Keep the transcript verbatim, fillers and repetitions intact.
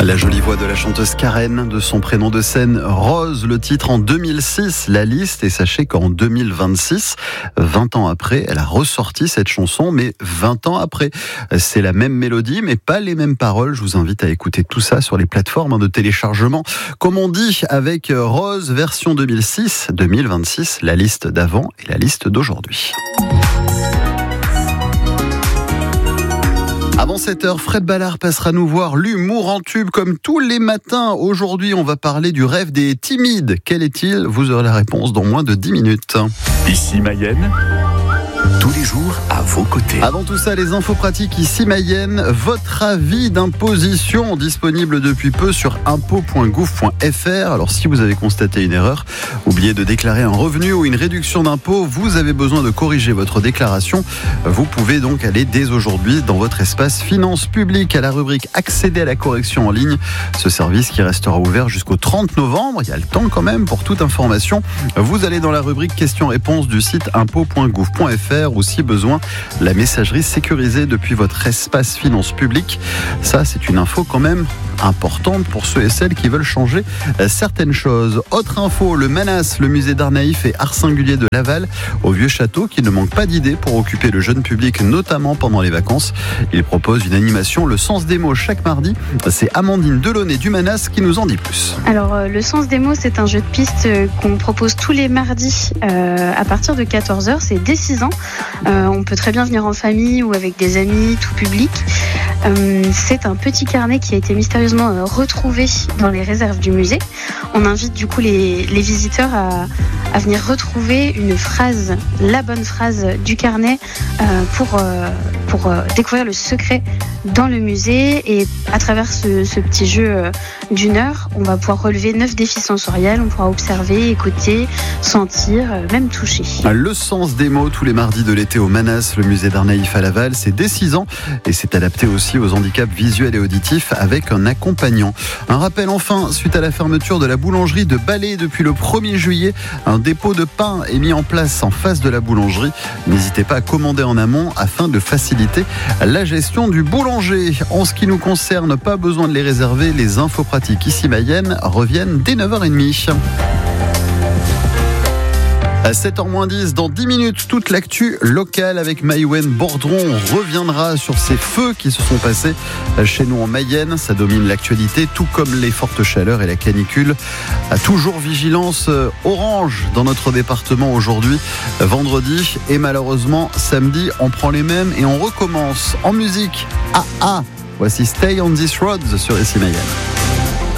La jolie voix de la chanteuse Karen, de son prénom de scène Rose, le titre en deux mille six, La Liste, et sachez qu'en deux mille vingt-six, vingt ans après, elle a ressorti cette chanson, mais vingt ans après. C'est la même mélodie, mais pas les mêmes paroles. Je vous invite à écouter tout ça sur les plateformes de téléchargement. Comme on dit, avec Rose, version deux mille six, deux mille vingt-six, la liste d'avant et la liste d'aujourd'hui. Avant sept heures, Fred Ballard passera nous voir l'humour en tube comme tous les matins. Aujourd'hui, on va parler du rêve des timides. Quel est-il ? Vous aurez la réponse dans moins de dix minutes. Ici Mayenne, tous les jours à vos côtés. Avant tout ça, les infos pratiques ici Mayenne. Votre avis d'imposition disponible depuis peu sur impôt point gouv point f r. Alors si vous avez constaté une erreur, oubliez de déclarer un revenu ou une réduction d'impôt, vous avez besoin de corriger votre déclaration. Vous pouvez donc aller dès aujourd'hui dans votre espace finances publiques à la rubrique accéder à la correction en ligne. Ce service qui restera ouvert jusqu'au trente novembre. Il y a le temps quand même pour toute information. Vous allez dans la rubrique questions-réponses du site impôt point gouv point f r ou si besoin, la messagerie sécurisée depuis votre espace finances publiques. Ça, c'est une info quand même importante pour ceux et celles qui veulent changer certaines choses. Autre info, le Manas, le musée d'art naïf et art singulier de Laval, au Vieux Château, qui ne manque pas d'idées pour occuper le jeune public, notamment pendant les vacances. Il propose une animation, le sens des mots, chaque mardi. C'est Amandine Delaunay du Manas qui nous en dit plus. Alors, euh, le sens des mots, c'est un jeu de pistes euh, qu'on propose tous les mardis euh, à partir de quatorze heures. C'est dès six ans. Euh, on peut très bien venir en famille ou avec des amis, tout public. Euh, c'est un petit carnet qui a été mystérieusement euh, retrouvé dans les réserves du musée. On invite du coup les, les visiteurs à, à venir retrouver une phrase, la bonne phrase du carnet euh, pour, euh, pour euh, découvrir le secret dans le musée. Et à travers ce, ce petit jeu euh, d'une heure, on va pouvoir relever neuf défis sensoriels. On pourra observer, écouter, sentir, euh, même toucher. Le sens des mots tous les mardis de l'été au Manas, le musée d'art naïf à Laval. C'est dès six ans et c'est adapté aussi aux handicaps visuels et auditifs avec un accompagnant. Un rappel enfin, suite à la fermeture de la boulangerie de Ballet depuis le premier juillet, un dépôt de pain est mis en place en face de la boulangerie. N'hésitez pas à commander en amont afin de faciliter la gestion du boulanger. En ce qui nous concerne, pas besoin de les réserver. Les infos pratiques ici Mayenne reviennent dès neuf heures trente. À sept heures moins dix, dans dix minutes, toute l'actu locale avec Maïwen Bordron. On reviendra sur ces feux qui se sont passés chez nous en Mayenne. Ça domine l'actualité, tout comme les fortes chaleurs et la canicule. Toujours vigilance orange dans notre département aujourd'hui, vendredi. Et malheureusement, samedi, on prend les mêmes et on recommence en musique. Ah ah, voici Stay on This Road sur ici Mayenne.